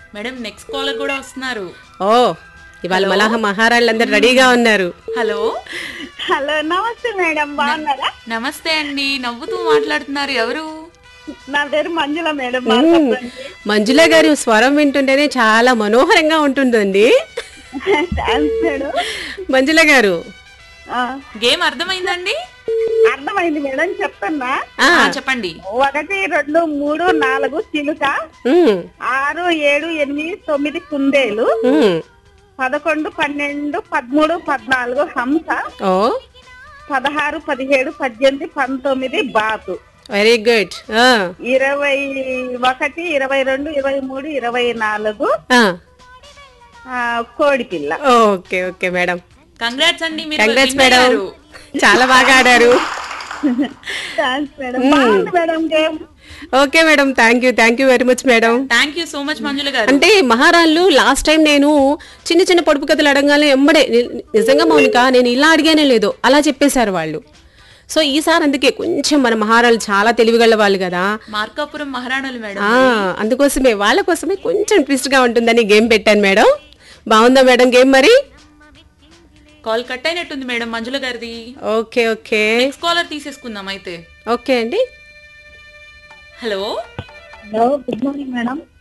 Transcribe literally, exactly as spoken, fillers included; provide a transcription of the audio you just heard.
Madam next caller కూడా వస్తున్నారు. ఓ ఇవాళ మలాహ మహారాళ్ళందరూ రెడీగా ఉన్నారు. హలో హలో నమస్తే మేడం, బాగున్నారా? నమస్తే అండి, నవ్వుతూ మాట్లాడుతున్నారు. ఎవరు? నా పేరు మంజుల మేడం. మ్మ్. మంజుల గారి స్వరం వింటుంటేనే చాలా మనోహరంగా ఉంటుందండి. Thanks madam. మంజుల గారు ఆ, గేమ్ అర్థమైందండి? అర్థమైంది మేడం, చెప్తున్నా. ఆ, ఆ, చెప్పండి. ఒకటి రెండు మూడు నాలుగు చిలుక, మ్మ్, ఆరు ఏడు ఎనిమిది తొమ్మిది కుందేలు, మ్మ్. పదకొండు పన్నెండు పదమూడు పద్నాలుగు హంస, ఓ పదహారు పదిహేడు పద్దెనిమిది పంతొమ్మిది బాతు, వెరీ గుడ్. ఇరవై ఒకటి ఇరవై రెండు ఇరవై మూడు ఇరవై నాలుగు ఆ, కోడి పిల్ల. ఓకే ఓకే మేడం, కంగ్రాట్స్ అండి, మీరు కంగ్రాట్స్ win మేడం, అయ్యారు. చాలా బాగా ఆడారు. Thanks madam. బాగుంది madam game. Okay madam, thank you thank you very much madam. Thank you so much మంజుల గారు. అంటే మహారాళ్ళు లాస్ట్ టైం నేను చిన్న చిన్న పొడుపు కథలు అడగానే ఎంబడే ని- నిజంగా మౌనిక నేను ఇలా అడిగానే లేదు అలా చెప్పేశారు వాళ్ళు. సో ఈసారి అందుకే కొంచెం మన మహారాళ్ళు చాలా తెలివిగల వాళ్ళు కదా, మార్కాపురం మహారాణులు మేడం. ఆ అందుకోసమే వాళ్ళ కోసమే కొంచెం ట్విస్ట్ గా ఉంటుందని గేమ్ పెట్టాను మేడం. బాగుందా మేడం గేమ్ మరి? కాల్ కట్ అయినట్టుంది మేడం మంజుల గారిది. ఓకే ఓకే నెక్స్ట్ కాలర్ తీసేసుకుందాం అయితే. ఓకే అండి. Hello hello good morning madam.